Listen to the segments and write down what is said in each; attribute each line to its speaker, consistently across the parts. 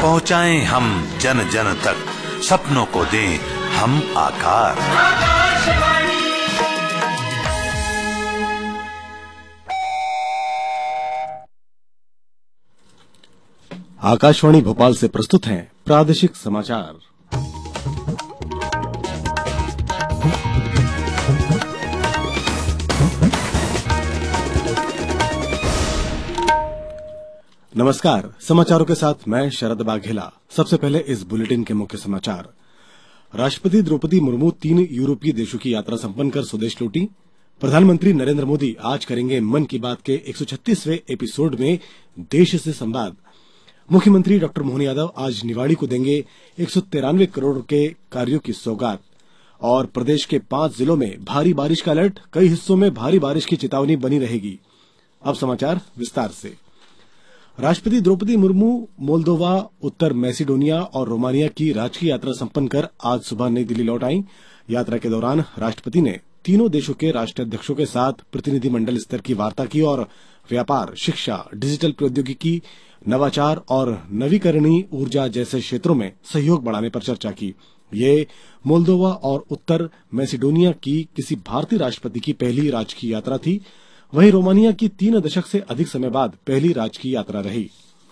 Speaker 1: पहुंचाएं हम जन जन तक, सपनों को दें हम आकार।
Speaker 2: आकाशवाणी भोपाल से प्रस्तुत हैं प्रादेशिक समाचार। नमस्कार, समाचारों के साथ मैं शरद बाघेला। सबसे पहले इस बुलेटिन के मुख्य समाचार। राष्ट्रपति द्रौपदी मुर्मू 3 यूरोपीय देशों की यात्रा संपन्न कर स्वदेश लौटी। प्रधानमंत्री नरेंद्र मोदी आज करेंगे मन की बात के 136वें एपिसोड में देश से संवाद। मुख्यमंत्री डॉ मोहन यादव आज निवाड़ी को देंगे 193 करोड़ के कार्यों की सौगात। और प्रदेश के 5 जिलों में भारी बारिश का अलर्ट, कई हिस्सों में भारी बारिश की चेतावनी बनी रहेगी। अब समाचार विस्तार से। राष्ट्रपति द्रौपदी मुर्मू मोल्दोवा, उत्तर मैसेडोनिया और रोमानिया की राजकीय यात्रा संपन्न कर आज सुबह नई दिल्ली लौट आईं। यात्रा के दौरान राष्ट्रपति ने तीनों देशों के राष्ट्राध्यक्षों के साथ प्रतिनिधिमंडल स्तर की वार्ता की और व्यापार, शिक्षा, डिजिटल प्रौद्योगिकी, नवाचार और नवीकरणीय ऊर्जा जैसे क्षेत्रों में सहयोग बढ़ाने पर चर्चा की। ये मोल्दोवा और उत्तर मैसेडोनिया की किसी भारतीय राष्ट्रपति की पहली राजकीय यात्रा थी। वहीं रोमानिया की 3 दशक से अधिक समय बाद पहली राजकीय यात्रा रही।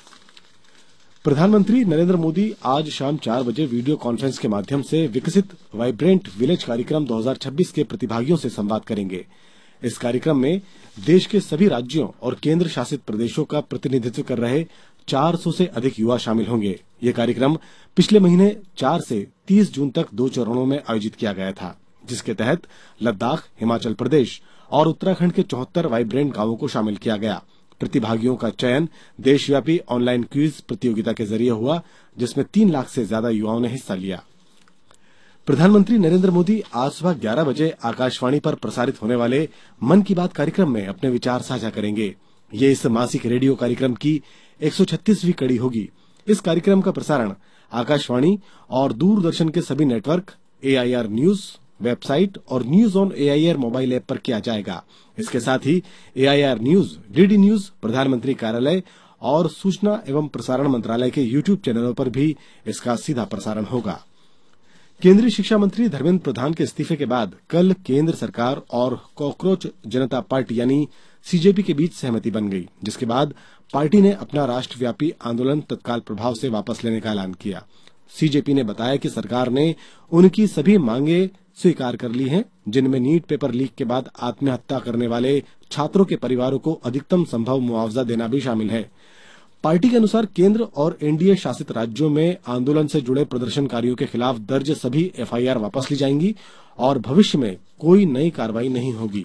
Speaker 2: प्रधानमंत्री नरेंद्र मोदी आज शाम 4 बजे वीडियो कॉन्फ्रेंस के माध्यम से विकसित वाइब्रेंट विलेज कार्यक्रम 2026 के प्रतिभागियों से संवाद करेंगे। इस कार्यक्रम में देश के सभी राज्यों और केंद्र शासित प्रदेशों का प्रतिनिधित्व कर रहे 400 से अधिक युवा शामिल होंगे। ये कार्यक्रम पिछले महीने 4 से 30 जून तक 2 चरणों में आयोजित किया गया था, जिसके तहत लद्दाख, हिमाचल प्रदेश और उत्तराखंड के 74 वाइब्रेंट गांवों को शामिल किया गया। प्रतिभागियों का चयन देशव्यापी ऑनलाइन क्विज प्रतियोगिता के जरिए हुआ, जिसमें 3 लाख से ज्यादा युवाओं ने हिस्सा लिया। प्रधानमंत्री नरेंद्र मोदी आज सुबह 11 बजे आकाशवाणी पर प्रसारित होने वाले मन की बात कार्यक्रम में अपने विचार साझा करेंगे। ये इस मासिक रेडियो कार्यक्रम की 136वीं कड़ी होगी। इस कार्यक्रम का प्रसारण आकाशवाणी और दूरदर्शन के सभी नेटवर्क, AIR न्यूज वेबसाइट और news on AIR mobile app पर किया जाएगा। इसके साथ ही AIR न्यूज, DD न्यूज, प्रधानमंत्री कार्यालय और सूचना एवं प्रसारण मंत्रालय के YouTube चैनलों पर भी इसका सीधा प्रसारण होगा। केंद्रीय शिक्षा मंत्री धर्मेंद्र प्रधान के इस्तीफे के बाद कल केंद्र सरकार और कॉकरोच जनता पार्टी यानी CJP के बीच सहमति बन गई, जिसके बाद पार्टी ने अपना राष्ट्रव्यापी आंदोलन तत्काल प्रभाव से वापस लेने का ऐलान किया। CJP ने बताया कि सरकार ने उनकी सभी मांगे स्वीकार कर ली हैं, जिनमें नीट पेपर लीक के बाद आत्महत्या करने वाले छात्रों के परिवारों को अधिकतम संभव मुआवजा देना भी शामिल है। पार्टी के अनुसार केंद्र और NDA शासित राज्यों में आंदोलन से जुड़े प्रदर्शनकारियों के खिलाफ दर्ज सभी FIR वापस ली जाएंगी और भविष्य में कोई नई कार्रवाई नहीं होगी।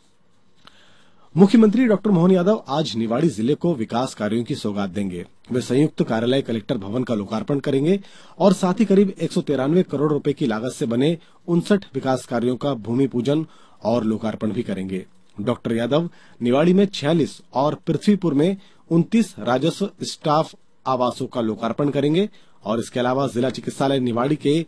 Speaker 2: मुख्यमंत्री डॉ मोहन यादव आज निवाड़ी जिले को विकास कार्यों की सौगात देंगे। वे संयुक्त कार्यालय कलेक्टर भवन का लोकार्पण करेंगे और साथ ही करीब 193 करोड़ रुपए की लागत से बने 59 विकास कार्यों का भूमि पूजन और लोकार्पण भी करेंगे। डॉ यादव निवाड़ी में 46 और पृथ्वीपुर में 29 राजस्व स्टाफ आवासों का लोकार्पण करेंगे और इसके अलावा जिला चिकित्सालय निवाड़ी के